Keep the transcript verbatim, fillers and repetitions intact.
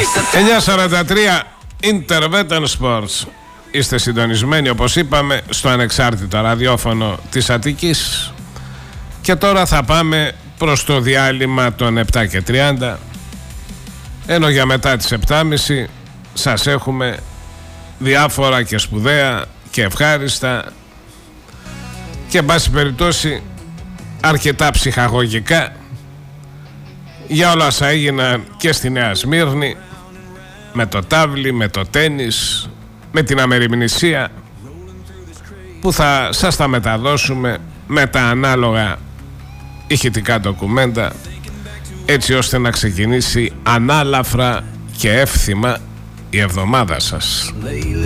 εννιά σαράντα τρία Intervetan Sports. Είστε συντονισμένοι, όπως είπαμε, στο ανεξάρτητο ραδιόφωνο της Αττικής. Και τώρα θα πάμε προς το διάλειμμα των επτά και τριάντα, ενώ για μετά τις επτά και τριάντα σας έχουμε διάφορα και σπουδαία και ευχάριστα και εν πάση περιπτώσει αρκετά ψυχαγωγικά για όλα όσα έγιναν και στη Νέα Σμύρνη, με το τάβλι, με το τένις, με την αμεριμνησία, που θα σας τα μεταδώσουμε με τα ανάλογα ηχητικά ντοκουμέντα, έτσι ώστε να ξεκινήσει ανάλαφρα και εύθυμα η εβδομάδα σας.